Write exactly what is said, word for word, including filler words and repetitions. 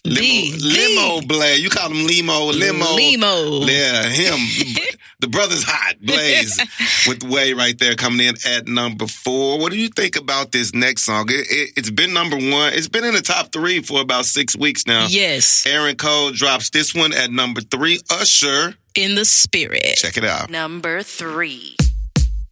Limo, D, Limo D. Blaze. You call him Limo, Limo. Limo. Yeah, him. The brother's hot. Blaze with Way right there coming in at number four. What do you think about this next song? It, it, it's been number one. It's been in the top three for about six weeks now. Yes. Aaron Cole drops this one at number three. Usher. In the Spirit. Check it out. Number three.